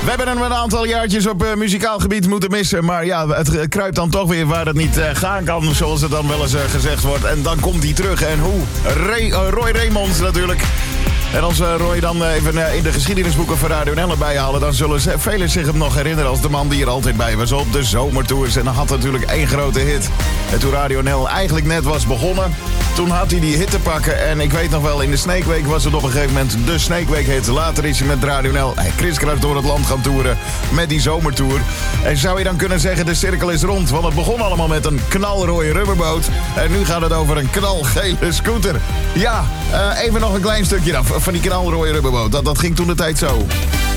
We hebben hem een aantal jaartjes op muzikaal gebied moeten missen. Maar ja, het kruipt dan toch weer waar het niet gaan kan, zoals het dan wel eens gezegd wordt. En dan komt hij terug. En hoe? Roy Raymonds natuurlijk. En als Roy dan even in de geschiedenisboeken van Radio NL erbij halen, dan zullen velen zich hem nog herinneren als de man die er altijd bij was op de zomertours. En dan had natuurlijk één grote hit. En toen Radio NL eigenlijk net was begonnen, toen had hij die hit te pakken. En ik weet nog wel, in de Snake Week was het op een gegeven moment de Snake Week hit. Later is hij met Radio NL kriskras door het land gaan toeren met die zomertour. En zou je dan kunnen zeggen, de cirkel is rond. Want het begon allemaal met een knalrooie rubberboot. En nu gaat het over een knalgele scooter. Ja, even nog een klein stukje af van die knalrooie rubberboot. Dat ging toen de tijd zo.